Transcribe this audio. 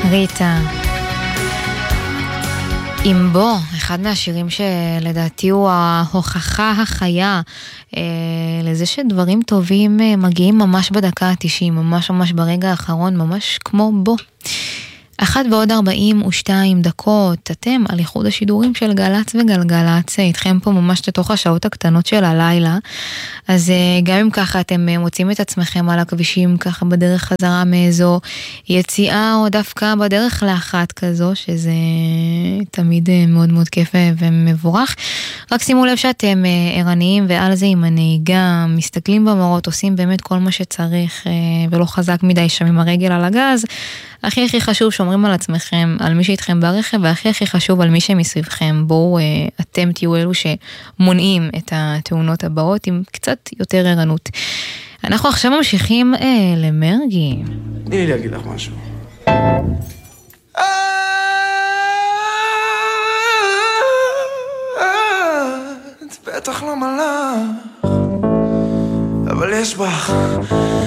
ריטה עם בו, אחד מהשירים שלדעתי הוא ההוכחה החיה לזה שדברים טובים מגיעים ממש בדקה ה-90, ממש ממש ברגע האחרון, ממש כמו בו. 1:42 אתם על איחוד השידורים של גלץ וגלגלץ, איתכם פה ממש לתוך השעות הקטנות של הלילה. אז גם אם ככה אתם מוצאים את עצמכם על הכבישים ככה בדרך חזרה מאיזו יציאה או דווקא בדרך לאחת כזו, שזה תמיד מאוד מאוד כיף ומבורך. רק שימו לב שאתם ערניים ועל זה עם הנהיגה, מסתכלים במראות, עושים באמת כל מה שצריך ולא חזק מדי שם עם הרגל על הגז. הכי חשוב שומרים על עצמכם, על מי שאיתכם ברכב, והכי חשוב על מי שמסביבכם. בואו אתם תהיו אלו שמונעים את התאונות הבאות עם קצת יותר ערנות. אנחנו עכשיו ממשיכים למרגי. תני לי להגיד לך משהו. את בטח לא מלאך, אבל יש בך